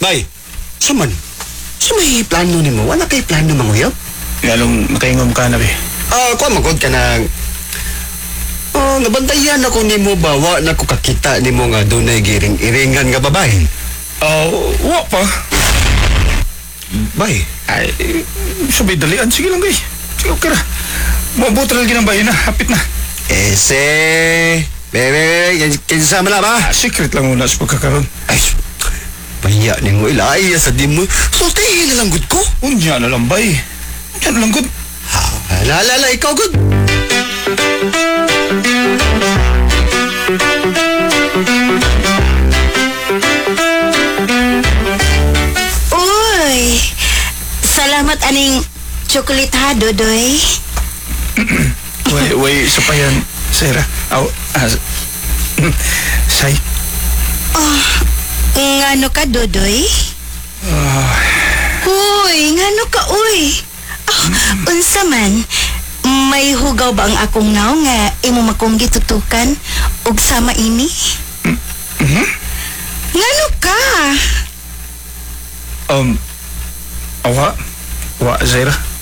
Bay, saman. Sa may plano ni mo, wala kay plano manguyab? Ngalong makaingom ka na, be. Kuha magod ka na. Nabantayan ako ni mo bawa na ko kakita ni mo nga dunay giring-iringan nga babae. Wa pa. Bay, Ay, sabay dalian. Sige lang, gay. Sige, okay ra. Mabuto na lagi ng bayan na. Hapit na. ese. Bebe, kinsa man ba? Secret lang muna sa pagkakaroon. Ay, pahiya ni mo ilaya sa di mo. Sultihin na lang gud ko. Unya na lang, bay. Unya na lang, good. Lala, ikaw gud. Uy, salamat aning chocolate ha, Dodoy. Way, sapayan, Sarah. Say. Ngano ka, Dodoy? Uy, ngano ka, uy? Unsa man, may hugaw ba ang akong naw nga imo makong gitutukan og sama ini? Ngano ka? Wa, Sarah.